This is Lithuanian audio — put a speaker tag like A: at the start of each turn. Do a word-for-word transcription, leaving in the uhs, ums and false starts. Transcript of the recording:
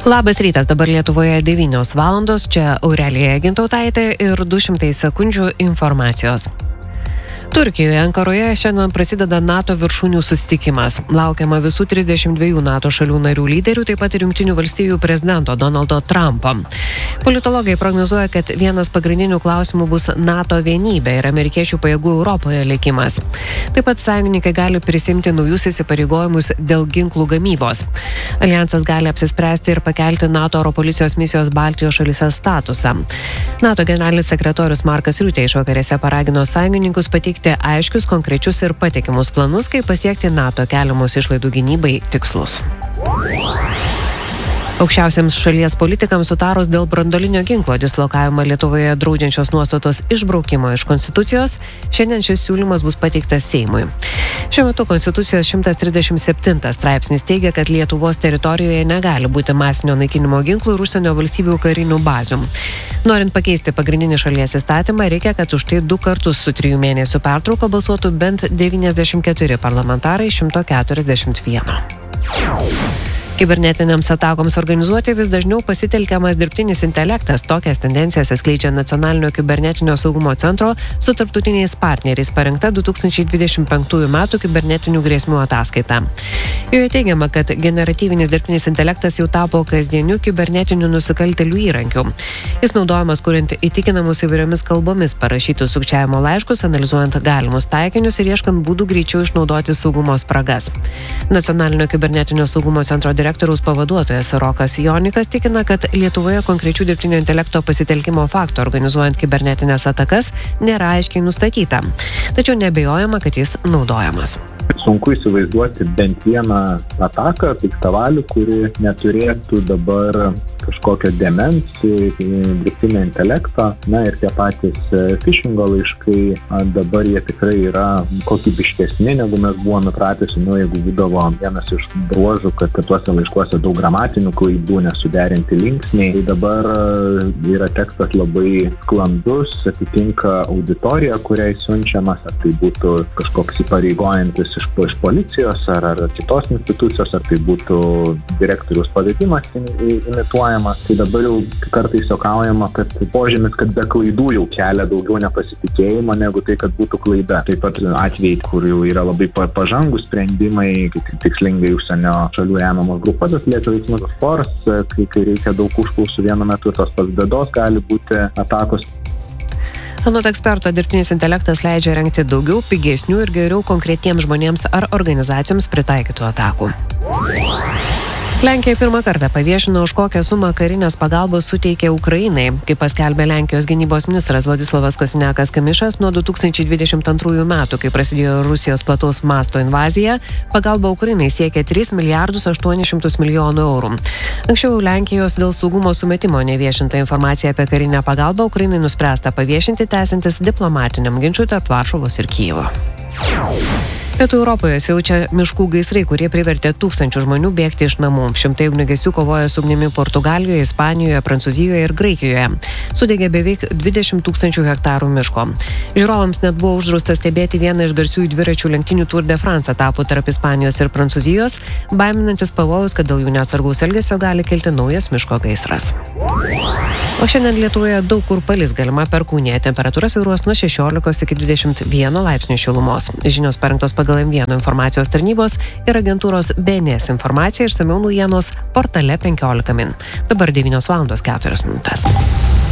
A: Labas rytas, dabar Lietuvoje devynios valandos, čia Aurelija Gintautaitė ir du šimtai sekundžių informacijos. Turkijoje Ankaroje šiandien prasideda NATO viršūnių susitikimas. Laukiama visų trisdešimt dviejų NATO šalių narių lyderių, taip pat ir Jungtinių valstijų prezidento Donaldo Trumpo. Politologai prognozuoja, kad vienas pagrindinių klausimų bus NATO vienybė ir amerikiečių pajėgų Europoje likimas. Taip pat sąjungininkai gali prisimti naujus įsipareigojimus dėl ginklų gamybos. Alijansas gali apsispręsti ir pakelti NATO oro policijos misijos Baltijos šalyse statusą. NATO generalinis sekretorius Markas Riutė išvakarėse paragino sąjungininkus pateikti aiškius, konkrečius ir patikimus planus, kaip pasiekti NATO keliamos išlaidų gynybai tikslus. Aukščiausiams šalies politikams sutarus dėl branduolinio ginklo dislokavimą Lietuvoje draudžiančios nuostatos išbraukimo iš Konstitucijos, šiandien šis siūlymas bus pateiktas Seimui. Šiuo metu Konstitucijos šimtas trisdešimt septintas straipsnis teigia, kad Lietuvos teritorijoje negali būti masinio naikinimo ginklų ir užsienio valstybių karinių bazių. Norint pakeisti pagrindinį šalies įstatymą, reikia, kad už tai du kartus su trijų mėnesių pertrauka balsuotų bent devyniasdešimt keturi parlamentarai iš šimto keturiasdešimt vieno. Kibernetinėms atakoms organizuoti vis dažniau pasitelkiamas dirbtinis intelektas. Tokias tendencijas atskleidžia Nacionalinio kibernetinio saugumo centro su tarptautiniais partneriais parengta du tūkstančiai dvidešimt penktųjų metų kibernetinių grėsmių ataskaita. Joje teigiama, kad generatyvinis dirbtinis intelektas jau tapo kasdieniu kibernetinių nusikaltėlių įrankiu. Jis naudojamas kuriant įtikinamus įvairiomis kalbomis parašytus sukčiavimo laiškus, analizuojant galimus taikinius ir ieškant būdų greičiau išnaudoti saugumo spragas. Nacionalinio kibernetinio saugumo centro direktorius Direktoriaus pavaduotojas Rokas Jonikas tikina, kad Lietuvoje konkrečių dirbtinio intelekto pasitelkimo faktų organizuojant kibernetinės atakas nėra aiškiai nustatyta. Tačiau neabejojama, kad jis naudojamas.
B: Sunku įsivaizduoti bent vieną ataką, piktavalių, kuri neturėtų dabar kažkokio dėmens į dirbtinio intelekto. Na ir tie patys phishingo laiškai, dabar jie tikrai yra kokybiškesni, negu mes buvome pratę seniau, jeigu būdavo vienas iš bruožų, kad, kad tuose laiškuose daug gramatinių klaidų, nesuderinti linksniai. Tai dabar yra tekstas labai sklandus, atitinka auditoriją, kuriai siunčiamas, ar tai būtų kažkoks įpareigojantis iš, iš policijos ar, ar kitos institucijos, ar tai būtų direktoriaus pavedimas imituojama. Tai dabar jau kartais juokaujama, kad požymis, kad be klaidų jau kelia daugiau nepasitikėjimo negu tai, kad būtų klaida. Taip pat atvejai, kur jau yra labai pažangūs sprendimai, kaip tikslingai užsienio šalių remiamos grupuotės liečia veiksmus spors, kai, kai reikia daug užklausų vienu metu, tos pats bėdos gali būti atakos.
A: Anot eksperto, dirbtinis intelektas leidžia rengti daugiau, pigesnių ir geriau konkretiems žmonėms ar organizacijoms pritaikytų atakų. Lenkija pirmą kartą paviešino, už kokią sumą karinės pagalbos suteikė Ukrainai. Kaip paskelbė Lenkijos gynybos ministras Vladislavas Kosiniakas-Kamišas, nuo du tūkstančiai dvidešimt antrųjų metų, kai prasidėjo Rusijos plataus masto invazija, pagalba Ukrainai siekė tris milijardus aštuonis šimtus milijonų eurų. Anksčiau Lenkijos dėl saugumo sumetimo neviešinta informacija apie karinę pagalbą Ukrainai nuspręsta paviešinti, tęsiantis diplomatiniam ginčui tarp Varšuvos ir Kijevo. Pietų Europoje siaučia miškų gaisrai, kurie privertė tūkstančių žmonių bėgti iš namų. Šimtai ugniagesių kovoja su ugnimi Portugalijoje, Ispanijoje, Prancūzijoje ir Graikijoje. Sudegė beveik dvidešimt tūkstančių hektarų miško. Žiūrovams net buvo uždrausta stebėti vieną iš garsiųjų dviračių lenktynių Tour de France etapų tarp Ispanijos ir Prancūzijos, baiminantis pavojus, kad dėl jų neatsargaus elgesio gali kilti naujas miško gaisras. O šiandien Lietuvoje daug kur palis, galima perkūnija. Temperatūra svyruos nuo šešiolikos iki dvidešimt vieno laipsnių šilumos. Žinios parengtos pagal M vieno informacijos tarnybos ir agentūros B N S informacija, išsamiau naujienos portale penkiolika min. Dabar devynios valandos keturios minutės.